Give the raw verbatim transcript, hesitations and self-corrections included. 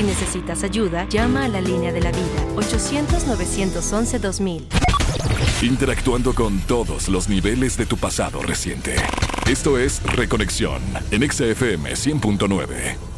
necesitas ayuda, llama a la línea de la vida, ochocientos, novecientos once, dos mil. Interactuando con todos los niveles de tu pasado reciente. Esto es Reconexión en Exa F M cien punto nueve.